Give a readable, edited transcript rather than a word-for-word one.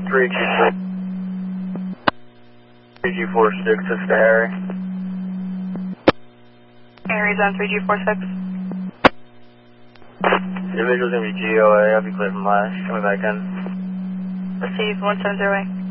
3G46, this is Harry. Harry's on 3G46. Individual's going to be GOA, I'll be clear from last. Coming back in. Received 170A.